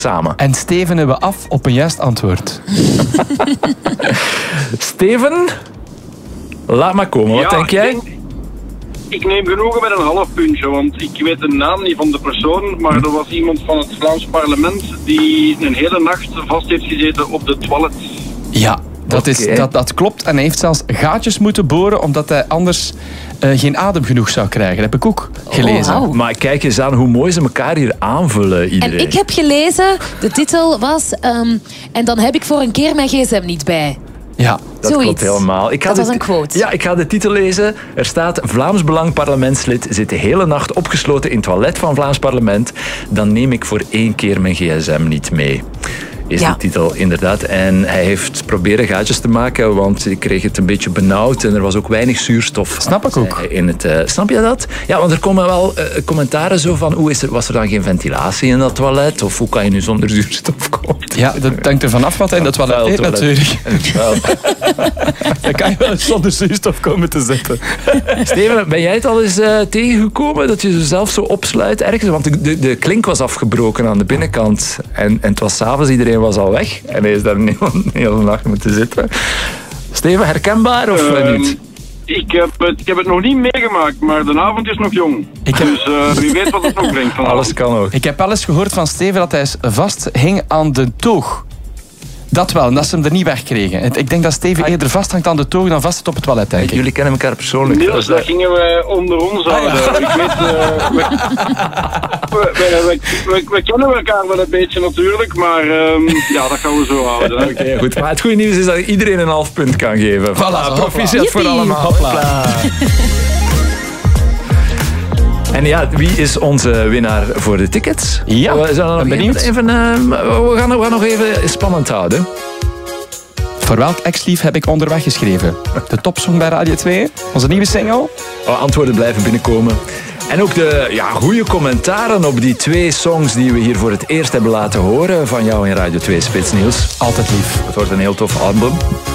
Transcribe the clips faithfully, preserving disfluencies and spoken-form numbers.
samen. En stevenen we af op een juist antwoord. Steven, laat maar komen. Wat Ja, denk jij? Ik, denk, ik neem genoegen met een half puntje, want ik weet de naam niet van de persoon, maar er was iemand van het Vlaams parlement die een hele nacht vast heeft gezeten op de toilet. Ja, dat, is, Oké. dat, dat klopt. En hij heeft zelfs gaatjes moeten boren, omdat hij anders uh, geen adem genoeg zou krijgen. Dat heb ik ook gelezen. Oh, wow. Maar kijk eens aan hoe mooi ze elkaar hier aanvullen, iedereen. En ik heb gelezen, de titel was... Um, en dan heb ik voor een keer mijn gsm niet bij. Ja. Dat Zoiets. klopt helemaal. Ik ga Dat was de, een quote. Ja, ik ga de titel lezen. Er staat: Vlaams Belang parlementslid zit de hele nacht opgesloten in het toilet van Vlaams parlement. Dan neem ik voor één keer mijn gsm niet mee. Is Ja. de titel inderdaad. En hij heeft proberen gaatjes te maken, want ik kreeg het een beetje benauwd en er was ook weinig zuurstof. Snap ik ook. In het, uh, snap je dat? Ja, want er komen wel uh, commentaren zo van, hoe is er, was er dan geen ventilatie in dat toilet? Of hoe kan je nu zonder zuurstof komen? Ja, dat hangt ervan af wat hij in dat toilet eet natuurlijk. Wel. Dan kan je wel eens zonder zuurstof komen te zitten. Steven, ben jij het al eens uh, tegengekomen dat je jezelf zo opsluit ergens? Want de, de, de klink was afgebroken aan de binnenkant en, en het was 's avonds, iedereen was al weg en hij is daar een hele, een hele nacht moeten zitten. Steven, herkenbaar of uh, niet? Ik heb, het, ik heb het nog niet meegemaakt, maar de avond is nog jong. Ik heb... Dus uh, wie weet wat het nog brengt vanavond. Alles kan ook. Ik heb wel eens gehoord van Steven dat hij vasthing aan de toog. Dat wel, en dat ze hem er niet wegkregen. Ik denk dat Steven eerder vasthangt aan de toog dan vast zit op het toilet, denk ik. Jullie kennen elkaar persoonlijk. Niels, dat gingen wij onder ons houden. Ah, ja. Ik weet, uh, we, we, we, we, we kennen elkaar wel een beetje natuurlijk, maar um, ja, dat gaan we zo houden. Oké, okay, goed. Maar het goede nieuws is dat iedereen een half punt kan geven. Voilà, proficiat voor allemaal. Hopla. En ja, wie is onze winnaar voor de tickets? Ja, we zijn nog benieuwd. Even, even, uh, we, gaan, we gaan nog even spannend houden. Voor welk ex-lief heb ik onderweg geschreven? De topsong bij Radio twee, onze nieuwe single. Oh, antwoorden blijven binnenkomen. En ook de ja, goede commentaren op die twee songs die we hier voor het eerst hebben laten horen van jou in Radio twee Spitsnieuws. Altijd lief. Het wordt een heel tof album.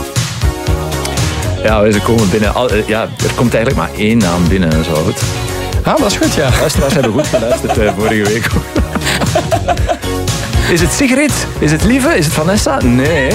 Ja, ze komen binnen. Ja, er komt eigenlijk maar één naam binnen en zo. Goed. Ah, dat is goed, ja. Luisteraars hebben goed geluisterd uh, vorige week. Is het Sigrid? Is het Lieve? Is het Vanessa? Nee.